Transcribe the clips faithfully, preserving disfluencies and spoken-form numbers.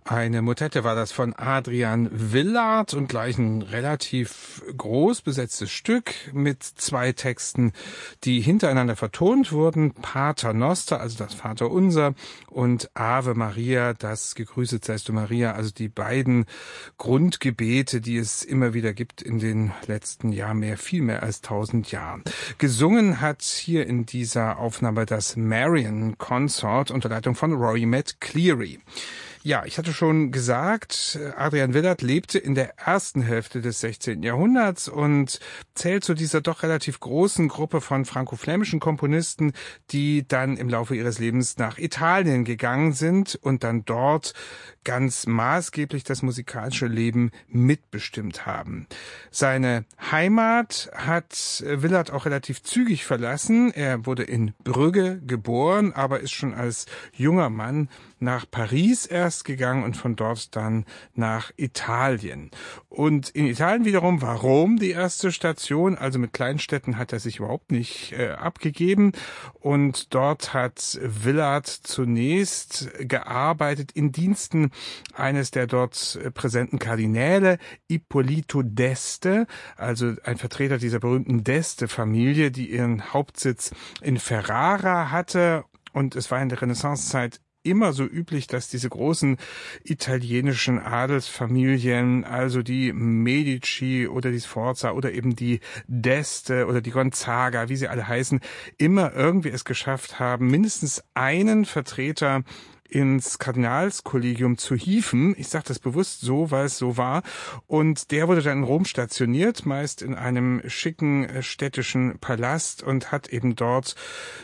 Eine Motette war das von Adrian Willard und gleich ein relativ groß besetztes Stück mit zwei Texten, die hintereinander vertont wurden. Pater Noster, also das Vaterunser, und Ave Maria, das Gegrüßet seist du Maria, also die beiden Grundgebete, die es immer wieder gibt in den letzten Jahren, mehr, viel mehr als tausend Jahren. Gesungen hat hier in dieser Aufnahme das Marian Consort unter Leitung von Rory McCleary. Ja, ich hatte schon gesagt, Adrian Willard lebte in der ersten Hälfte des sechzehnten Jahrhunderts und zählt zu dieser doch relativ großen Gruppe von franko-flämischen Komponisten, die dann im Laufe ihres Lebens nach Italien gegangen sind und dann dort ganz maßgeblich das musikalische Leben mitbestimmt haben. Seine Heimat hat Willard auch relativ zügig verlassen. Er wurde in Brügge geboren, aber ist schon als junger Mann nach Paris erst gegangen und von dort dann nach Italien. Und in Italien wiederum war Rom die erste Station, also mit Kleinstädten hat er sich überhaupt nicht äh, abgegeben. Und dort hat Willard zunächst gearbeitet in Diensten eines der dort präsenten Kardinäle, Ippolito d'Este, also ein Vertreter dieser berühmten d'Este-Familie, die ihren Hauptsitz in Ferrara hatte. Und es war in der Renaissancezeit immer so üblich, dass diese großen italienischen Adelsfamilien, also die Medici oder die Sforza oder eben die d'Este oder die Gonzaga, wie sie alle heißen, immer irgendwie es geschafft haben, mindestens einen Vertreter ins Kardinalskollegium zu hieven. Ich sage das bewusst so, weil es so war. Und der wurde dann in Rom stationiert, meist in einem schicken städtischen Palast und hat eben dort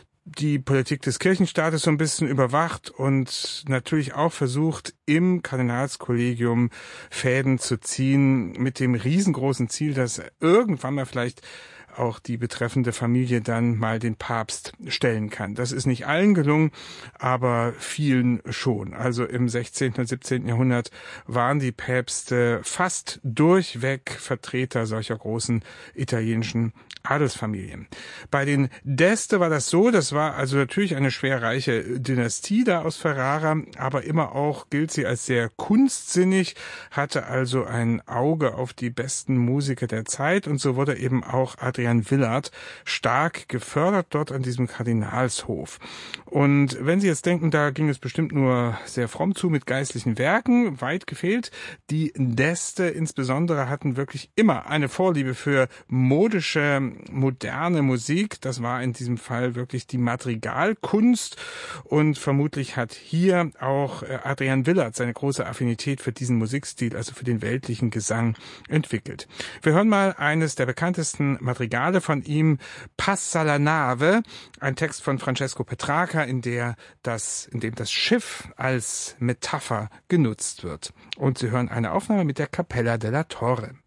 die Politik des Kirchenstaates so ein bisschen überwacht und natürlich auch versucht, im Kardinalskollegium Fäden zu ziehen mit dem riesengroßen Ziel, dass irgendwann mal vielleicht auch die betreffende Familie dann mal den Papst stellen kann. Das ist nicht allen gelungen, aber vielen schon. Also im sechzehnten und siebzehnten Jahrhundert waren die Päpste fast durchweg Vertreter solcher großen italienischen Adelsfamilien. Bei den d'Este war das so, das war also natürlich eine schwer reiche Dynastie da aus Ferrara, aber immer auch gilt sie als sehr kunstsinnig, hatte also ein Auge auf die besten Musiker der Zeit und so wurde eben auch Adrian Willard stark gefördert dort an diesem Kardinalshof. Und wenn Sie jetzt denken, da ging es bestimmt nur sehr fromm zu mit geistlichen Werken, weit gefehlt. Die d'Este insbesondere hatten wirklich immer eine Vorliebe für modische, moderne Musik. Das war in diesem Fall wirklich die Madrigalkunst und vermutlich hat hier auch Adrian Willard seine große Affinität für diesen Musikstil, also für den weltlichen Gesang, entwickelt. Wir hören mal eines der bekanntesten Madrigale von ihm, Passa la nave, ein Text von Francesco Petrarca, in der das, in dem das Schiff als Metapher genutzt wird. Und Sie hören eine Aufnahme mit der Cappella della Torre.